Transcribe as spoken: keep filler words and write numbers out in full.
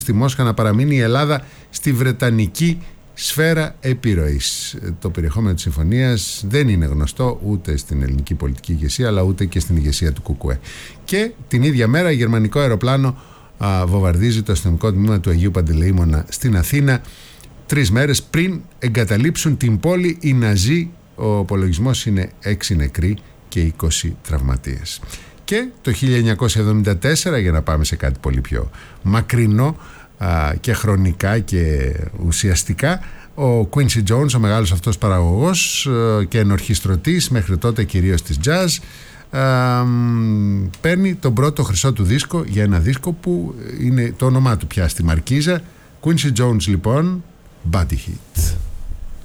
στη Μόσχα να παραμείνει η Ελλάδα στη βρετανική σφαίρα επιρροής. Το περιεχόμενο της συμφωνίας δεν είναι γνωστό ούτε στην ελληνική πολιτική ηγεσία, αλλά ούτε και στην ηγεσία του ΚΚΕ. Και την ίδια μέρα γερμανικό αεροπλάνο α, βομβαρδίζει το αστυνομικό τμήμα του Αγίου Παντελεήμωνα στην Αθήνα, τρεις μέρες πριν εγκαταλείψουν την πόλη οι Ναζί. Ο απολογισμός είναι έξι νεκροί και είκοσι τραυματίες. Και το χίλια εννιακόσια εβδομήντα τέσσερα, για να πάμε σε κάτι πολύ πιο μακρινό α, και χρονικά και ουσιαστικά, ο Quincy Jones, ο μεγάλος αυτός παραγωγός α, και ενορχιστρωτής μέχρι τότε κυρίως της jazz, α, παίρνει τον πρώτο χρυσό του δίσκο για ένα δίσκο που είναι το όνομά του πια στη μαρκίζα. Quincy Jones λοιπόν, Body Hit.